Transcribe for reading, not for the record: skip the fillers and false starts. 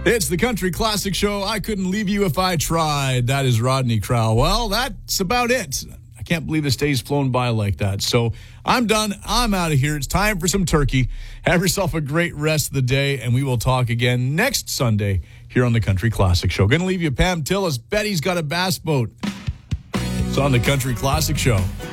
It's the Country Classic Show. I couldn't leave you if I tried. That is Rodney Crowell. Well, that's about it. I can't believe this day's flown by like that. So I'm done. I'm out of here. It's time for some turkey. Have yourself a great rest of the day, and we will talk again next Sunday here on the Country Classic Show. Going to leave you Pam Tillis. Betty's got a bass boat. It's on the Country Classic Show.